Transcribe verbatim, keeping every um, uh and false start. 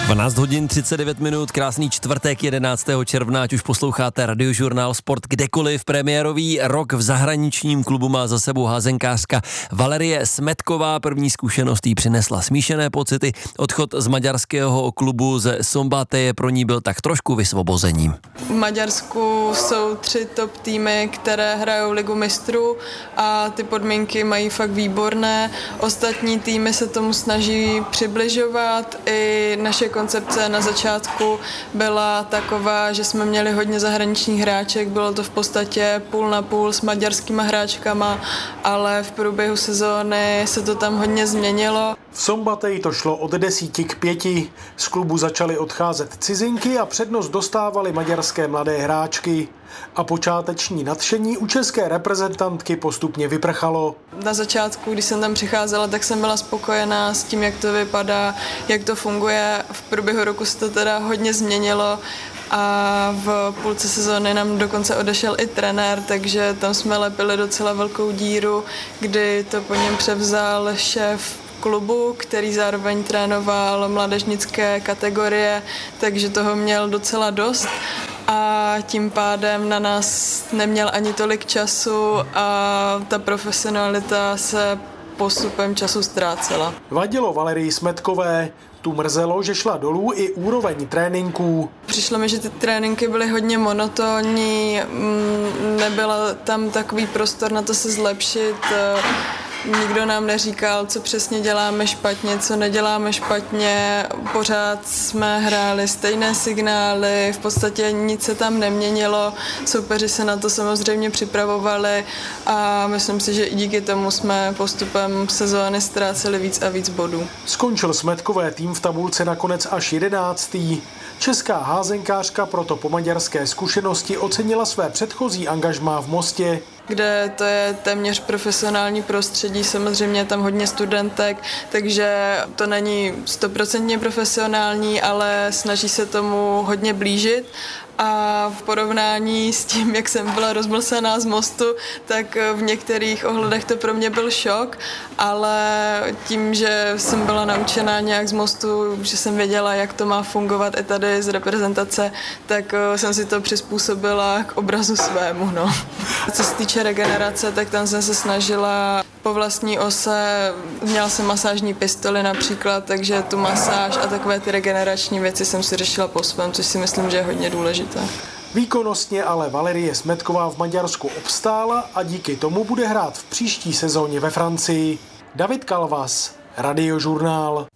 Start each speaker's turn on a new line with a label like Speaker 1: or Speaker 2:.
Speaker 1: dvanáct hodin třicet devět minut, krásný čtvrtek jedenáctého června, ať už posloucháte Radiožurnál Sport kdekoliv. Premiérový rok v zahraničním klubu má za sebou házenkářka Valerie Smetková. První zkušenost jí přinesla smíšené pocity. Odchod z maďarského klubu ze Szombathely pro ní byl tak trošku vysvobozením.
Speaker 2: V Maďarsku jsou tři top týmy, které hrajou ligu mistrů a ty podmínky mají fakt výborné. Ostatní týmy se tomu snaží přibližovat. I naše koncepce na začátku byla taková, že jsme měli hodně zahraničních hráček, bylo to v podstatě půl na půl s maďarskýma hráčkama, ale v průběhu sezóny se to tam hodně změnilo.
Speaker 3: V Szombathely to šlo od desíti k pěti. Z klubu začaly odcházet cizinky a přednost dostávaly maďarské mladé hráčky. A počáteční nadšení u české reprezentantky postupně vyprchalo.
Speaker 2: Na začátku, když jsem tam přicházela, tak jsem byla spokojená s tím, jak to vypadá, jak to funguje. V průběhu roku se to teda hodně změnilo a v půlce sezóny nám dokonce odešel i trenér, takže tam jsme lepili docela velkou díru, kdy to po něm převzal šéf klubu, který zároveň trénoval mládežnické kategorie, takže toho měl docela dost a tím pádem na nás neměl ani tolik času a ta profesionalita se postupem času ztrácela.
Speaker 3: Vadilo Valerii Smetkové. Tu mrzelo, že šla dolů i úroveň tréninků.
Speaker 2: Přišlo mi, že ty tréninky byly hodně monotónní, nebyl tam takový prostor na to se zlepšit. Nikdo nám neříkal, co přesně děláme špatně, co neděláme špatně. Pořád jsme hráli stejné signály, v podstatě nic se tam neměnilo. Soupeři se na to samozřejmě připravovali a myslím si, že i díky tomu jsme postupem sezóny ztráceli víc a víc bodů.
Speaker 3: Skončil Smetkové tým v tabulce nakonec až jedenáctý. Česká házenkářka proto po maďarské zkušenosti ocenila své předchozí angažmá v Mostě,
Speaker 2: kde to je téměř profesionální prostředí, samozřejmě je tam hodně studentek, takže to není stoprocentně profesionální, ale snaží se tomu hodně blížit. A v porovnání s tím, jak jsem byla rozmlsaná z Mostu, tak v některých ohledech to pro mě byl šok, ale tím, že jsem byla naučená nějak z Mostu, že jsem věděla, jak to má fungovat i tady z reprezentace, tak jsem si to přizpůsobila k obrazu svému. No. Co se týče regenerace, tak tam jsem se snažila po vlastní ose, měla jsem masážní pistoli například, takže tu masáž a takové ty regenerační věci jsem si řešila po svém, což si myslím, že je hodně důležité.
Speaker 3: Výkonnostně ale Valerie Smetková v Maďarsku obstála a díky tomu bude hrát v příští sezóně ve Francii. David Kalvas, Radiožurnál.